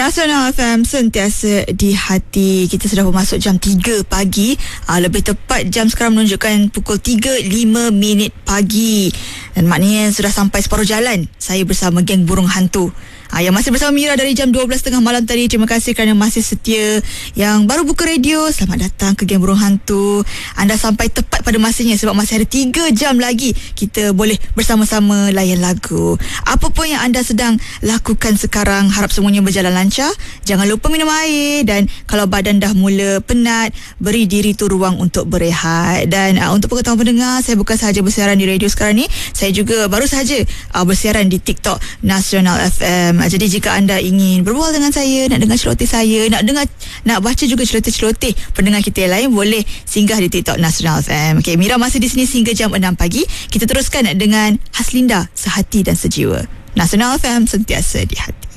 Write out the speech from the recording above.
Nasional FM sentiasa di hati. Kita sudah bermasuk jam 3 pagi. Lebih tepat jam sekarang menunjukkan pukul 3.05 pagi. Dan maknanya sudah sampai separuh jalan saya bersama geng burung hantu. Yang masih bersama Mira dari jam 12.30 malam tadi. Terima kasih kerana masih setia. Yang baru buka radio, selamat datang ke geng burung hantu. Anda sampai tepat pada masanya sebab masih ada 3 jam lagi kita boleh bersama-sama layan lagu. Apa pun yang anda sedang lakukan sekarang, harap semuanya berjalan lancar. Jangan lupa minum air, dan kalau badan dah mula penat, beri diri tu ruang untuk berehat. Dan untuk pengetahuan pendengar, saya bukan sahaja bersiaran di radio sekarang ni, saya juga baru sahaja bersiaran di TikTok Nasional FM. Jadi jika anda ingin berbual dengan saya, nak dengar celoteh saya, nak baca juga celoteh-celoteh pendengar kita yang lain, boleh singgah di TikTok Nasional FM. Okay, Mira masih di sini hingga jam 6 pagi. Kita teruskan dengan Haslinda, Sehati dan Sejiwa. Nasional FM sentiasa di hati.